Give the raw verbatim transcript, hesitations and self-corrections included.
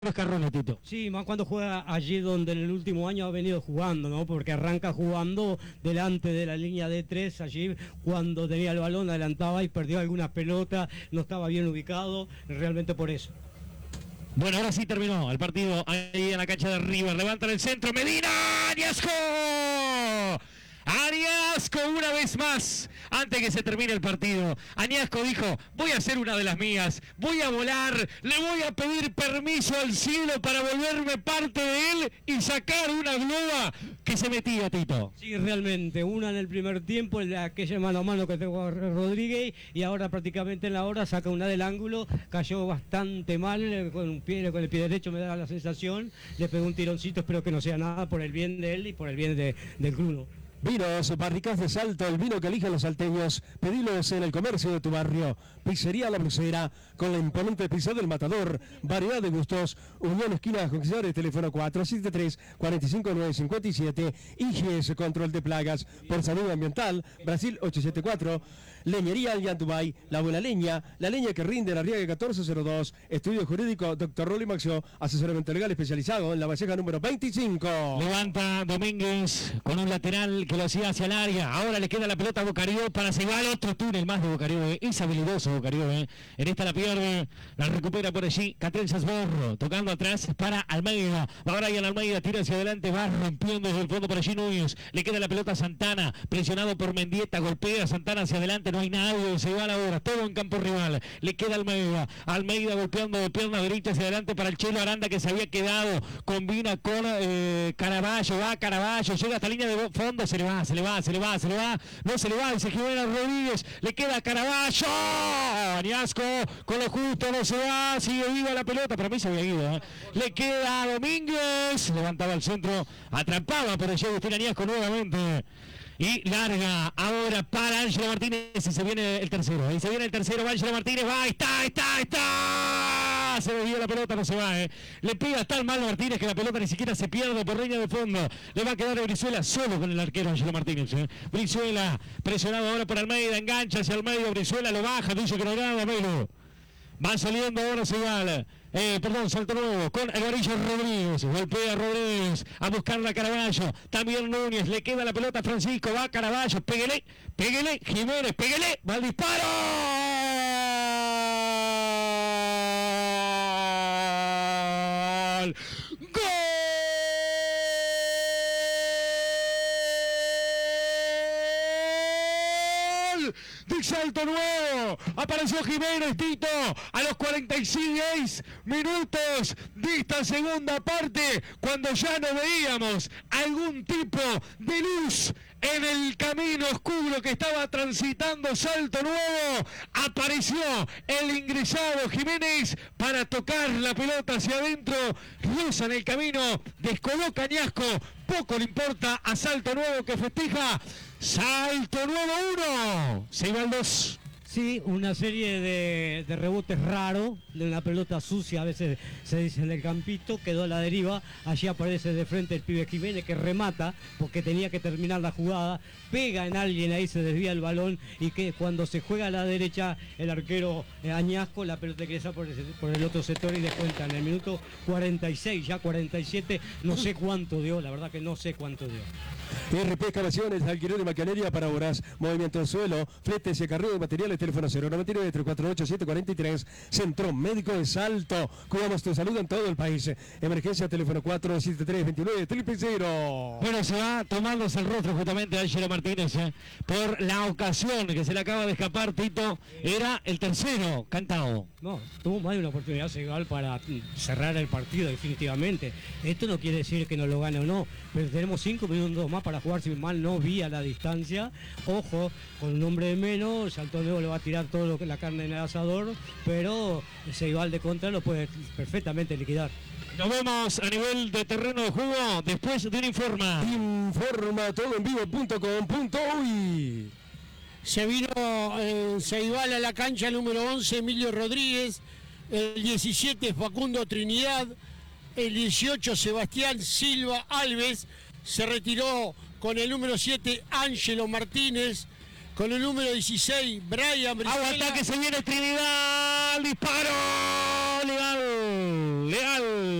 Escarrones, Tito. Sí, más cuando juega allí donde en el último año ha venido jugando, ¿no? Porque arranca jugando delante de la línea de tres, allí cuando tenía el balón adelantaba y perdió alguna pelota, no estaba bien ubicado, realmente por eso. Bueno, ahora sí terminó el partido ahí en la cancha de River. Levantan el centro, Medina, Añasco. Añasco una vez más, antes que se termine el partido. Añasco dijo, voy a hacer una de las mías, voy a volar, le voy a pedir permiso al cielo para volverme parte de él y sacar una globa que se metía, Tito. Sí, realmente, una en el primer tiempo, en aquella mano a mano que tengo Rodríguez, y ahora prácticamente en la hora saca una del ángulo, cayó bastante mal, con un pie, con el pie derecho me da la sensación, le pegó un tironcito, espero que no sea nada por el bien de él y por el bien de, del club. Vinos Barricás de Salto, el vino que eligen los salteños. Pedilos en el comercio de tu barrio. Pizzería La Blusera, con la imponente pizza del Matador. Variedad de gustos. Unión Esquina Conquistadores, teléfono cuatro siete tres, cuatro cinco nueve cinco siete. I G S Control de Plagas. Por Salud Ambiental, Brasil ochocientos setenta y cuatro. Leñería Alliantubay, La Buena Leña. La leña que rinde, la Riega catorce cero dos. Estudio Jurídico, doctor Rolly Maxio. Asesoramiento legal especializado en La Valleja número veinticinco. Levanta Domínguez con un lateral que lo hacía hacia el área. Ahora le queda la pelota a Bocarió para llevar otro túnel más de Bocarió. Eh. Es habilidoso Bocarió. Eh. En esta la pierde, la recupera por allí Catrel Sasborro, tocando atrás para Almeida. Ahora Brian Almeida tira hacia adelante, va rompiendo desde el fondo por allí Núñez. Le queda la pelota a Santana, presionado por Mendieta, golpea a Santana hacia adelante, no hay nadie, se va ahora, todo en campo rival. Le queda Almeida, Almeida golpeando de pierna derecha hacia adelante para el Chelo Aranda que se había quedado, combina con eh, Caraballo, va Caraballo, llega hasta línea de fondo, se le va, se le va, se le va, se le va, no se le va, dice Jiménez Rodríguez, le queda Caraballo, Añasco, con lo justo, no se va, sigue viva la pelota, para mí se había ido, ¿eh? Le queda Domínguez, levantaba el centro, atrapaba por allí Agustín Añasco nuevamente. Y larga ahora para Ángelo Martínez y se viene el tercero. Y se viene el tercero, va Ángelo Martínez, va, está, está, está. Se desvió la pelota, no se va, eh. Le pega tan mal Martínez que la pelota ni siquiera se pierde por línea de fondo. Le va a quedar a Brizuela solo con el arquero Ángelo Martínez. Eh. Brizuela, presionado ahora por Almeida, engancha hacia el medio, Brizuela lo baja, dice que no nada, Melo. Va saliendo ahora Segal. Eh, perdón, salto nuevo con el Varillo Rodríguez, golpea Rodríguez a buscar la Caraballo, también Núñez, le queda la pelota a Francisco, va Caraballo, péguele, péguele, Jiménez, péguele, va el disparo. ¡Gol! De Salto Nuevo, apareció Jiménez, Tito, a los cuarenta y seis minutos de esta segunda parte, cuando ya no veíamos algún tipo de luz en el camino oscuro que estaba transitando Salto Nuevo, apareció el ingresado Jiménez para tocar la pelota hacia adentro, roza en el camino, descoloca Añasco, poco le importa a Salto Nuevo que festeja. Salto Nuevo uno, Seibal dos. Sí, una serie de, de rebotes raros, de una pelota sucia, a veces se dice en el campito, quedó a la deriva, allí aparece de frente el pibe Jiménez que remata, porque tenía que terminar la jugada, pega en alguien, ahí se desvía el balón, y que cuando se juega a la derecha el arquero eh, Añasco, la pelota ingresa por, por el otro sector y descuenta en el minuto cuarenta y seis, ya cuarenta y siete, no sé cuánto dio, la verdad que no sé cuánto dio. R P Excavaciones, alquiler de maquinaria para obras, movimiento de suelo, fletes y acarreo de materiales, teléfono cero noventa y nueve, tres cuatro ocho, siete cuatro tres, Centro Médico de Salto, cuidamos tu salud en todo el país, emergencia, teléfono cuatro siete tres, veintinueve, triple cero. Bueno, se va tomándose el rostro justamente Ángelo Martínez, eh, por la ocasión que se le acaba de escapar, Tito, era el tercero cantado. No, tuvo más de una oportunidad Segal para cerrar el partido definitivamente. Esto no quiere decir que no lo gane o no, pero tenemos cinco minutos más para jugar, si mal no vi a la distancia. Ojo, con un hombre de menos, Salto Nuevo le va a tirar todo lo que la carne en el asador, pero Segal de contra lo puede perfectamente liquidar. Nos vemos a nivel de terreno de juego después de un informa. Informa todo en vivo punto com punto uy. Se vino eh, Ceibal a la cancha número once, Emilio Rodríguez, el diecisiete Facundo Trinidad, el dieciocho Sebastián Silva Alves, se retiró con el número siete Ángelo Martínez, con el número dieciséis Brian Brizuela. Aguanta que se viene Trinidad, disparo, legal. Leal.